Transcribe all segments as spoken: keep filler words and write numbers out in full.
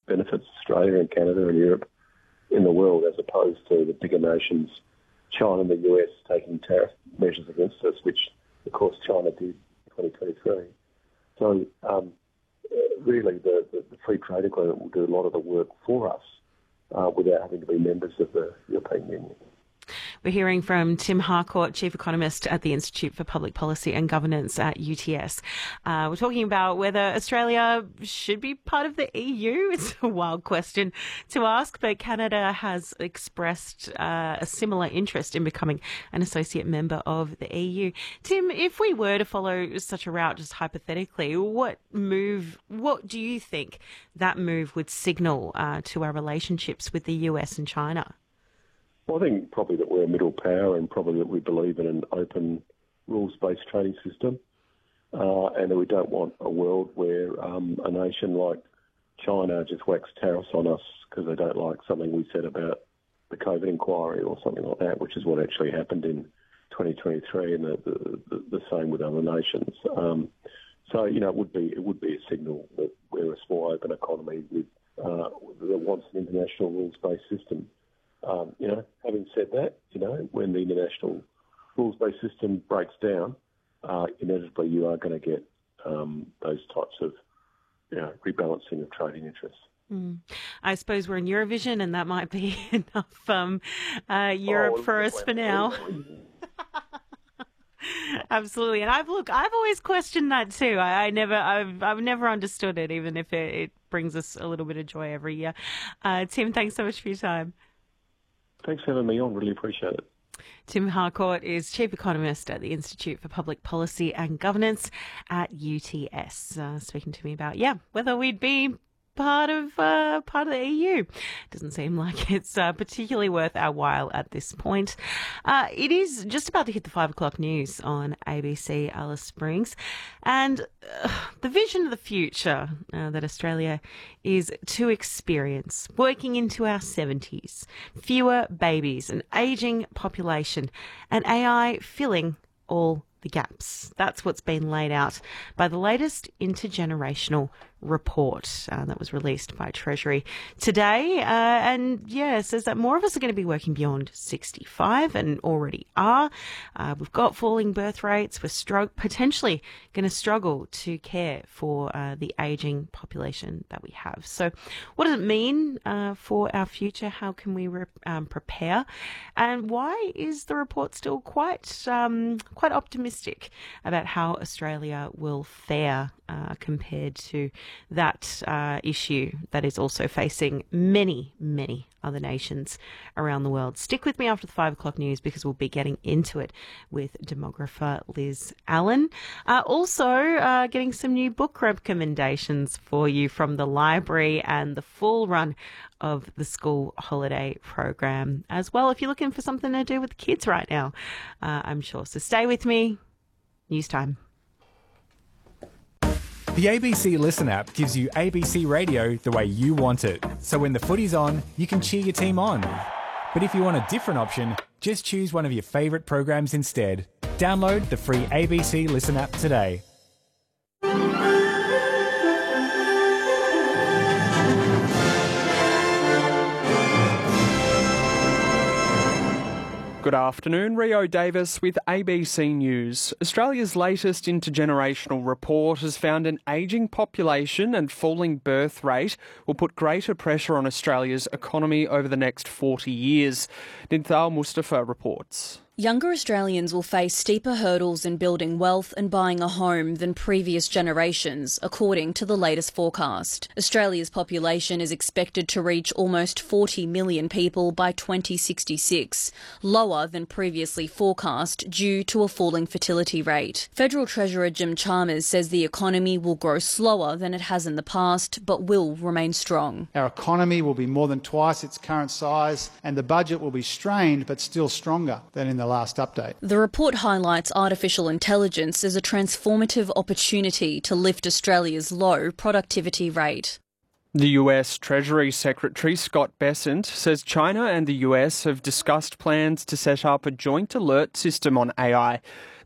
benefits Australia and Canada and Europe in the world, as opposed to the bigger nations, China and the U S, taking tariff measures against us, which, of course, China did in twenty twenty-three. So, um, really, the, the, the free trade agreement will do a lot of the work for us uh, without having to be members of the European Union. We're hearing from Tim Harcourt, Chief Economist at the Institute for Public Policy and Governance at U T S. Uh, we're talking about whether Australia should be part of the E U. It's a wild question to ask, but Canada has expressed uh, a similar interest in becoming an associate member of the E U. Tim, if we were to follow such a route, just hypothetically, what move, what do you think that move would signal uh, to our relationships with the U S and China? Well, I think probably that we're a middle power, and probably that we believe in an open, rules-based trading system, uh, and that we don't want a world where um, a nation like China just whacks tariffs on us because they don't like something we said about the COVID inquiry or something like that, which is what actually happened in twenty twenty-three, and the, the, the, the same with other nations. Um, so, you know, it would be it would be a signal that we're a small, open economy with uh, that wants an international rules-based system. Um, you know, having said that, you know, when the international rules-based system breaks down, uh, inevitably you are going to get um, those types of, you know, rebalancing of trading interests. Mm. I suppose we're in Eurovision, and that might be enough um, uh, Europe oh, for us for now. Absolutely, and I've look, I've always questioned that too. I, I never, I've, I've never understood it, even if it, it brings us a little bit of joy every year. Uh, Tim, thanks so much for your time. Thanks for having me on. Really appreciate it. Tim Harcourt is Chief Economist at the Institute for Public Policy and Governance at U T S, uh, speaking to me about, yeah, whether we'd be part of uh, part of the E U. Doesn't seem like it's uh, particularly worth our while at this point. Uh, it is just about to hit the five o'clock news on A B C Alice Springs, and uh, the vision of the future uh, that Australia is to experience, working into our seventies, fewer babies, an ageing population, and A I filling all the gaps. That's what's been laid out by the latest intergenerational report uh, that was released by Treasury today. Uh, and yeah, says that more of us are going to be working beyond sixty-five and already are. Uh, we've got falling birth rates. We're strugg- potentially going to struggle to care for uh, the ageing population that we have. So what does it mean uh, for our future? How can we re- um, prepare? And why is the report still quite, um, quite optimistic about how Australia will fare uh, compared to that uh, issue that is also facing many, many other nations around the world? Stick with me after the five o'clock news, because we'll be getting into it with demographer Liz Allen. Uh, also, uh, getting some new book recommendations for you from the library and the full run of the school holiday program as well, if you're looking for something to do with the kids right now, uh, I'm sure. So stay with me. News time. The A B C Listen app gives you A B C radio the way you want it. So when the footy's on, you can cheer your team on. But if you want a different option, just choose one of your favourite programs instead. Download the free A B C Listen app today. Good afternoon, Rio Davis with A B C News. Australia's latest intergenerational report has found an ageing population and falling birth rate will put greater pressure on Australia's economy over the next forty years. Ninthal Mustafa reports. Younger Australians will face steeper hurdles in building wealth and buying a home than previous generations, according to the latest forecast. Australia's population is expected to reach almost forty million people by twenty sixty-six, lower than previously forecast due to a falling fertility rate. Federal Treasurer Jim Chalmers says the economy will grow slower than it has in the past, but will remain strong. Our economy will be more than twice its current size, and the budget will be strained but still stronger than in the last update. The report highlights artificial intelligence as a transformative opportunity to lift Australia's low productivity rate. The U S Treasury Secretary Scott Bessent says China and the U S have discussed plans to set up a joint alert system on A I.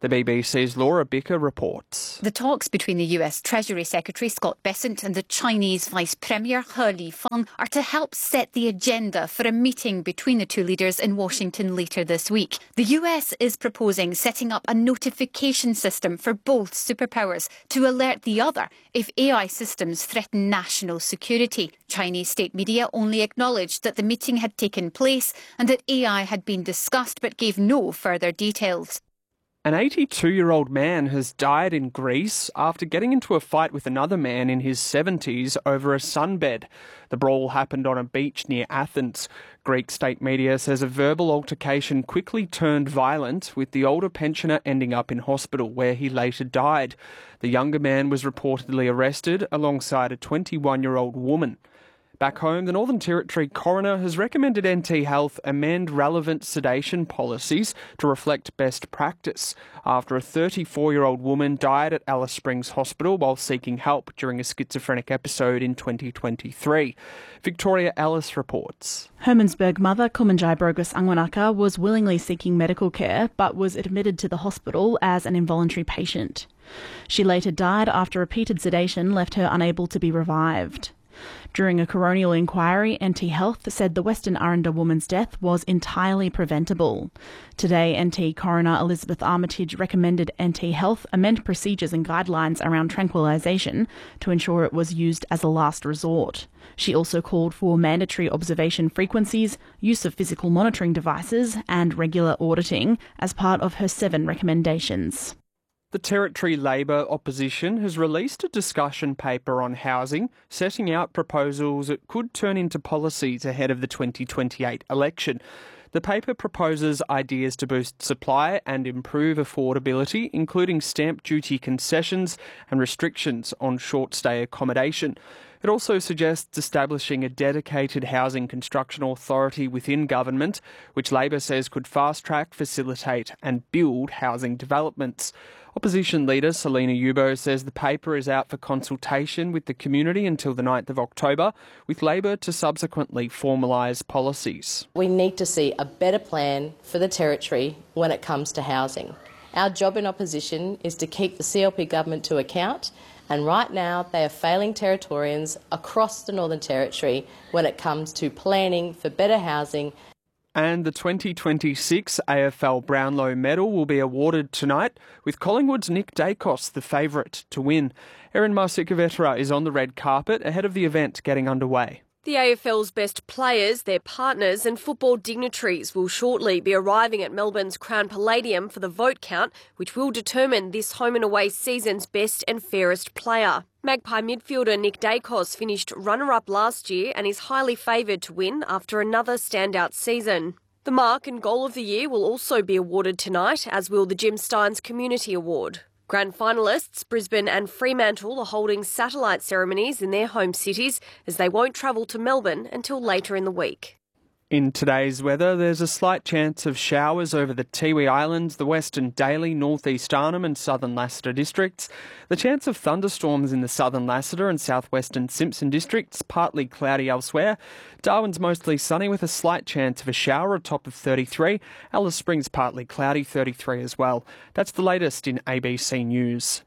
The B B C's Laura Bicker reports. The talks between the U S Treasury Secretary Scott Bessent and the Chinese Vice Premier He Lifeng are to help set the agenda for a meeting between the two leaders in Washington later this week. The U S is proposing setting up a notification system for both superpowers to alert the other if A I systems threaten national security. Chinese state media only acknowledged that the meeting had taken place and that A I had been discussed but gave no further details. An eighty-two-year-old man has died in Greece after getting into a fight with another man in his seventies over a sunbed. The brawl happened on a beach near Athens. Greek state media says a verbal altercation quickly turned violent, with the older pensioner ending up in hospital, where he later died. The younger man was reportedly arrested alongside a twenty-one-year-old woman. Back home, the Northern Territory coroner has recommended N T Health amend relevant sedation policies to reflect best practice after a thirty-four-year-old woman died at Alice Springs Hospital while seeking help during a schizophrenic episode in twenty twenty-three. Victoria Ellis reports. Hermannsburg mother Kumanjai Brogus Angwanaka was willingly seeking medical care but was admitted to the hospital as an involuntary patient. She later died after repeated sedation left her unable to be revived. During a coronial inquiry, N T Health said the Western Arundel woman's death was entirely preventable. Today, N T coroner Elizabeth Armitage recommended N T Health amend procedures and guidelines around tranquilisation to ensure it was used as a last resort. She also called for mandatory observation frequencies, use of physical monitoring devices and regular auditing as part of her seven recommendations. The Territory Labor opposition has released a discussion paper on housing, setting out proposals that could turn into policies ahead of the twenty twenty-eight election. The paper proposes ideas to boost supply and improve affordability, including stamp duty concessions and restrictions on short-stay accommodation. It also suggests establishing a dedicated housing construction authority within government, which Labor says could fast-track, facilitate and build housing developments. Opposition leader Selina Yubo says the paper is out for consultation with the community until the ninth of October, with Labor to subsequently formalise policies. We need to see a better plan for the Territory when it comes to housing. Our job in opposition is to keep the C L P government to account, and right now they are failing Territorians across the Northern Territory when it comes to planning for better housing. And the twenty twenty-six A F L Brownlow Medal will be awarded tonight, with Collingwood's Nick Dacos the favourite to win. Erin Marsicovetera is on the red carpet ahead of the event getting underway. The A F L's best players, their partners and football dignitaries will shortly be arriving at Melbourne's Crown Palladium for the vote count, which will determine this home and away season's best and fairest player. Magpie midfielder Nick Dacos finished runner-up last year and is highly favoured to win after another standout season. The mark and goal of the year will also be awarded tonight, as will the Jim Steins Community Award. Grand finalists, Brisbane and Fremantle, are holding satellite ceremonies in their home cities as they won't travel to Melbourne until later in the week. In today's weather, there's a slight chance of showers over the Tiwi Islands, the Western Daly, North East Arnhem and Southern Lassiter districts. The chance of thunderstorms in the Southern Lassiter and Southwestern Simpson districts, partly cloudy elsewhere. Darwin's mostly sunny with a slight chance of a shower, a top of thirty-three. Alice Springs partly cloudy, thirty-three as well. That's the latest in A B C News.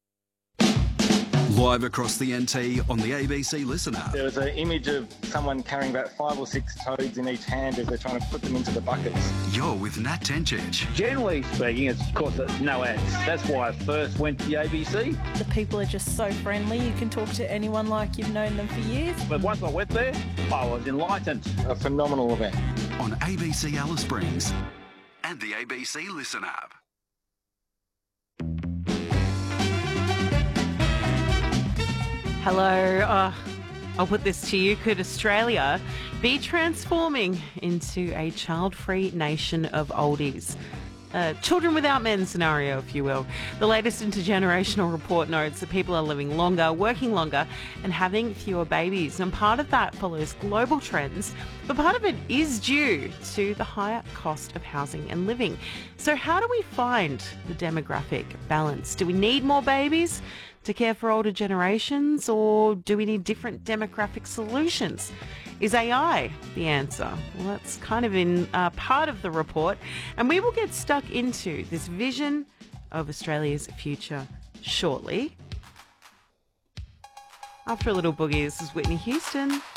Live across the N T on the A B C Listen app. There was an image of someone carrying about five or six toads in each hand as they're trying to put them into the buckets. You're with Nat Tencic. Generally speaking, it's, of course, it's no ads. That's why I first went to the A B C. The people are just so friendly. You can talk to anyone like you've known them for years. But once I went there, I was enlightened. A phenomenal event. On A B C Alice Springs and the A B C Listen app. Hello. Uh, I'll put this to you. Could Australia be transforming into a child-free nation of oldies? Uh, children without men scenario, if you will. The latest intergenerational report notes that people are living longer, working longer, and having fewer babies. And part of that follows global trends, but part of it is due to the higher cost of housing and living. So how do we find the demographic balance? Do we need more babies to care for older generations, or do we need different demographic solutions? Is A I the answer? Well, that's kind of in uh, part of the report, and we will get stuck into this vision of Australia's future shortly. After a little boogie, this is Whitney Houston.